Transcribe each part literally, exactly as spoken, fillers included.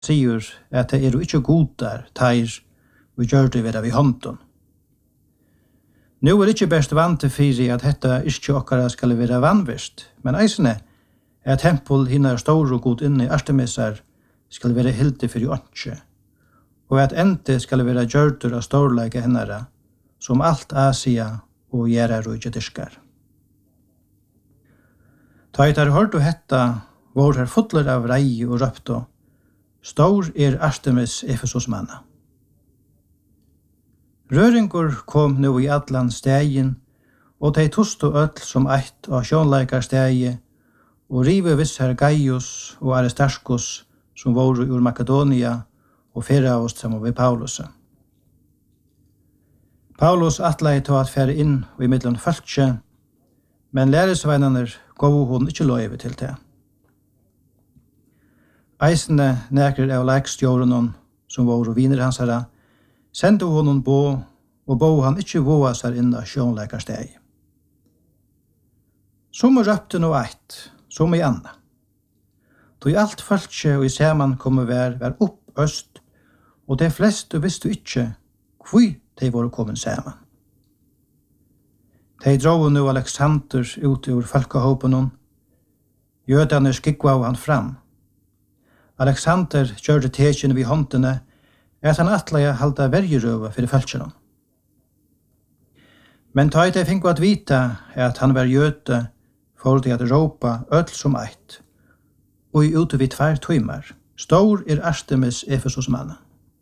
sier at det er jo ikke god der, teir, vi gjør det ved vi hånden. Nå er det ikke best vant til fyrir at dette ikke okkara skal være vannvist, men eisene er tempel hinner stor og god inne i Artemisar skal være hilde for åndsje, og at ente skal være gjørter av storleike hennara, som alt Asia og gjerrar og jediskar. Ta et har hørt og hetta, vår her fotler av rei og røpto, stor er Artemis Efesos manna. Røringur kom nu i allan stegin, og de tosto öll som eitt av sjånleikar stegi, og rive vissar Gaius og Aristarchus, som voru ur Makedonia, og fyrra oss sammen ved Paulus. Paulus atlei til at fære inn i middelen fölkje, men læresveinaner gav hon ikke løyve til det. Eisene nekrer av leikstjårenon, som voru viner hans herra, sendte honom bo, og bo han ikke voa seg inn av sjånleikarsteg. Som røpte no eit, som i anna. Då alt fölkje og i saman komme vær, vær opp øst, og de fleste visste ikke hvor de var kommet saman. De drog nu Alexander ut ur folkehåpen, jødene skikva han fram. Alexander gjørte tekjen vid håndene, at han atleie halda vergerøve for fölkjene. Men ta de finko at vita at han var jøte, for de at råpa öll som eit, og i ute vid tvær tøymar, stor er Artemis Efesos manna.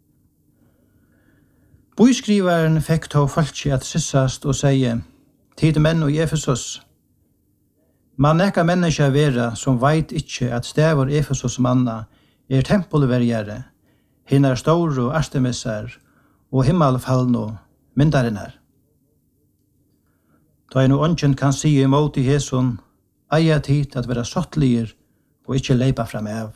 Boiskrivaren fekk ta fölkje at sissast og seie, tid menn og Efesos, man ekka menneska vera som veit ikkje at stavur Efesos manna er tempelvergjere, hinnar stor og Artemisar og himmelfallno myndarinnar. Da en ånden kan si imot i Hesun, eia tid at være sottliger og ikke leipa fram av.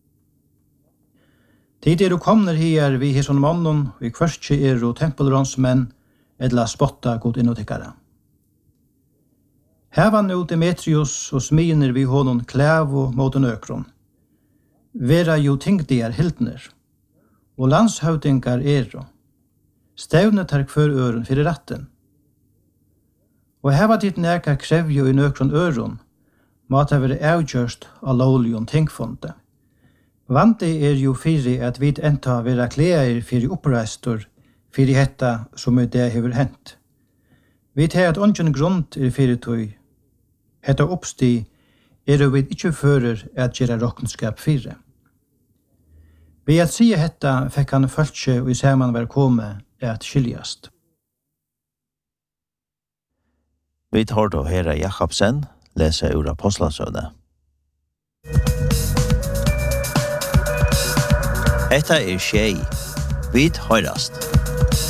Tid er du komner her vi Hesun mannen, og i kvørstje er du tempelronsmenn, edla spotta god innotikkara. Hevan nu Demetrius og sminer vi honom klævo mot en økron. Vera jo tingdiar hildner, og landshøvdingar ero. Stevnet tar kvør øren fyrir ratten. Og heva ditt neka krevjo i nøkron øron, måtte være avgjørst av lovligon tingfonde. Vante er jo fyrir at vi enta vera kleir fyrir oppreistor, fyrir hetta som er det hever hent. Vi tar at ongen grunn er fyrir tøy. Hetta oppsti er jo vi ikkje fører at gjera rokkenskap fyrir. Ved at sige hetta fikk han fölkje og i saman var kome at skiljast. Vi tar då Hera Jakobsen lese ur Apostlasøvne. Hetta er Tjei. Vi høyrast.